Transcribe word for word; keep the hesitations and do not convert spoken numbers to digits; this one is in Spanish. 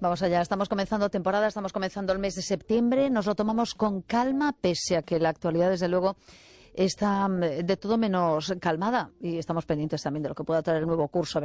vamos allá. Estamos comenzando temporada, estamos comenzando el mes de septiembre. Nos lo tomamos con calma, pese a que la actualidad, desde luego, está de todo menos calmada. Y estamos pendientes también de lo que pueda traer el nuevo curso.